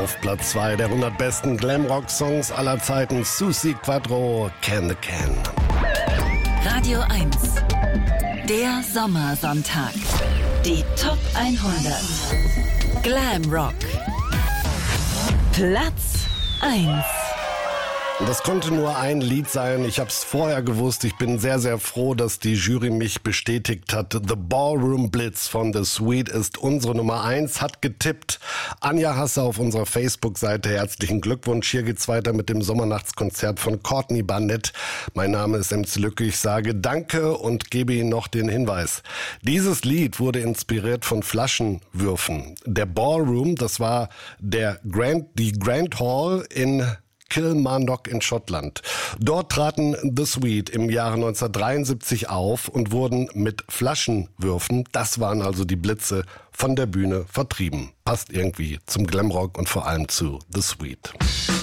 Auf Platz 2 der 100 besten Glamrock-Songs aller Zeiten, Suzi Quatro, Can the Can. Radio 1, der Sommersonntag. Die Top 100. Glamrock. Platz 1. Das konnte nur ein Lied sein. Ich habe es vorher gewusst. Ich bin sehr, sehr froh, dass die Jury mich bestätigt hat. The Ballroom Blitz von The Sweet ist unsere Nummer 1, hat getippt. Anja Hasse auf unserer Facebook-Seite. Herzlichen Glückwunsch. Hier geht's weiter mit dem Sommernachtskonzert von Courtney Barnett. Mein Name ist MC Lücke. Ich sage Danke und gebe Ihnen noch den Hinweis. Dieses Lied wurde inspiriert von Flaschenwürfen. Der Ballroom, das war die Grand Hall in Kilmarnock in Schottland. Dort traten The Sweet im Jahre 1973 auf und wurden mit Flaschenwürfen, das waren also die Blitze, von der Bühne vertrieben. Passt irgendwie zum Glamrock und vor allem zu The Sweet.